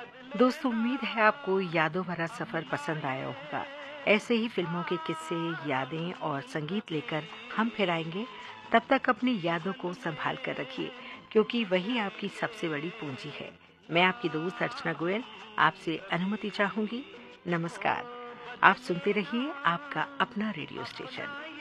दोस्तों, उम्मीद है आपको यादों भरा सफर पसंद आया होगा। ऐसे ही फिल्मों के किस्से, यादें और संगीत लेकर हम फिर आएंगे। तब तक अपनी यादों को संभाल कर रखिए, क्योंकि वही आपकी सबसे बड़ी पूंजी है। मैं आपकी दोस्त अर्चना गोयल आपसे अनुमति चाहूंगी। नमस्कार। आप सुनते रहिए आपका अपना रेडियो स्टेशन।